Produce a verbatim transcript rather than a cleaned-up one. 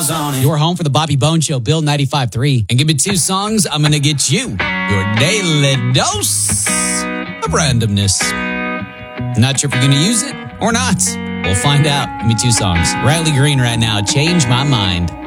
stars on it. Your home for the Bobby Bone Show, Bill ninety-five point three. And give me two songs, I'm going to get you your daily dose of randomness. Not sure if you're going to use it or not. We'll find out. Give me two songs. Riley Green right now, Change My Mind.